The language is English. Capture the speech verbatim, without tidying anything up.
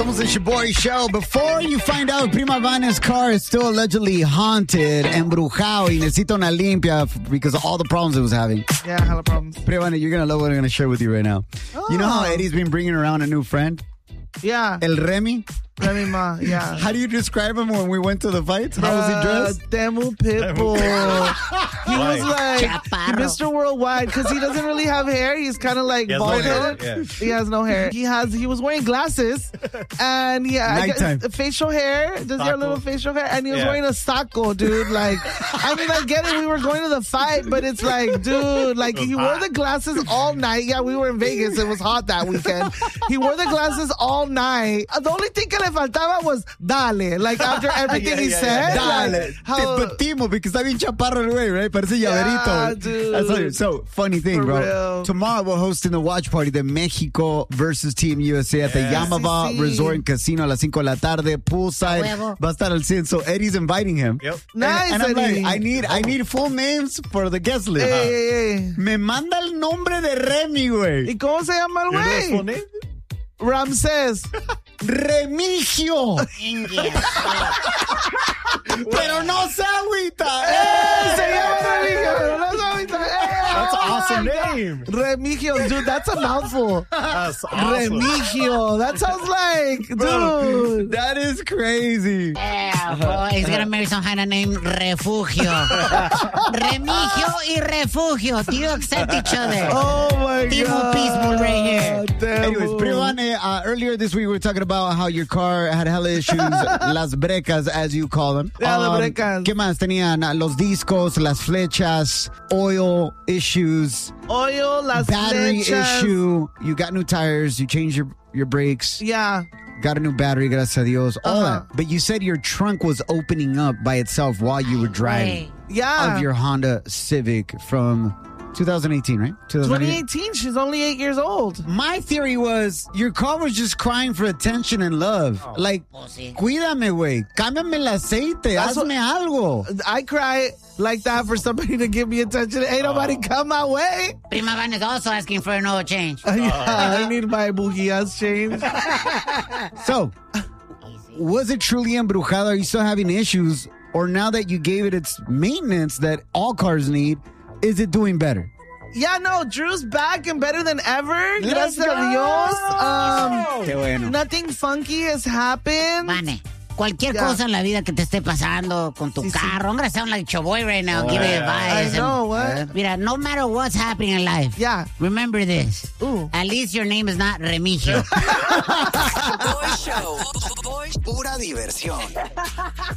Somos the Boy Show. Before you find out, Prima Vana's car is still allegedly haunted, embrujado, y necesita una limpia because of all the problems it was having. Yeah, hella problems. Prima Vana, you're going to love what I'm going to share with you right now. Oh. You know how Eddie's been bringing around a new friend? Yeah. El Remy? Remy Ma, yeah. How do you describe him when we went to the fight? How was he dressed? Demo Pitbull. He was like Chaparro. Mister Worldwide because he doesn't really have hair. He's kind of like bald headed. Yeah. He has no hair. He has. He was wearing glasses, and yeah, I Nighttime. guess, facial hair. Does he have a little facial hair? And he was Yeah. wearing a saco, dude. Like, I mean, I get it. We were going to the fight, but it's like, dude, like he wore the glasses all night. Yeah, we were in Vegas. It was hot that weekend. He wore the glasses all night. The only thing que le faltaba was dale. Like after everything Yeah, he yeah, said, yeah. Dale. like, how- Te patimos because está bien chaparro el güey, right? Parece llaverito. Yeah, dude. That's what- so, funny thing, For bro. real. Tomorrow we're hosting the watch party, the Mexico versus Team U S A at the Yeah. Yamava Sí, sí. Resort and Casino a las cinco de la tarde, poolside. Huevo. Va a estar al cien. So, Eddie's inviting him. Yep. Nice, And, and I'm like, Eddie. I need, I need full names for the guest list. Hey, hey, hey. Me manda el nombre de Remy, güey. ¿Y cómo se llama el You know his full güey? name? Ramsés. Remigio. Pero no se agüita. ¡Eh! Se llama Remigio. No sabe ahorita. ¡Eh! That's an Oh awesome my God. name. Remigio, dude, that's a mouthful. That's awesome. Remigio. That sounds like, dude. That is crazy. Yeah, boy, he's gonna marry some kind of name Refugio. Remigio y Refugio. Do you accept each other? Oh my Timo God. Peaceful right here. Damn. Anyways, Privane, uh, earlier this week we were talking about how your car had hella issues, las brecas as you call them. Yeah, las brecas. ¿Qué más? Tenían uh, los discos, las flechas, oil issues, Oil, las battery flechas. issue. You got new tires, you changed your, your brakes, Yeah. got a new battery, gracias a Dios, all Uh-huh. that. But you said your trunk was opening up by itself while you were driving Yeah. of your Honda Civic from twenty eighteen, right? twenty eighteen, she's only eight years old. My theory was your car was just crying for attention and love. Like, sí. cuídame, güey. Cámbiame el aceite. That's Hazme algo. I cry like that for somebody to give me attention. Ain't nobody come my way. Prima Vana is also asking for an oil change. Yeah, I need my bujías changed. So, was it truly embrujado? Are you still having issues? Or now that you gave it its maintenance that all cars need, is it doing better? Yeah, no, Drew's back and better than ever. Let's Gracias a go. Dios. Um, Qué bueno. nothing funky has happened. Vane, cualquier Yeah. cosa en la vida que te esté pasando con tu Sí, sí. carro. I'm gonna sound like Choboy right now. Oh, Give it yeah. advice. I know, and- what? Mira, no matter what's happening in life, Yeah. remember this. Ooh. At least your name is not Remigio. Boy Show. Pura diversión.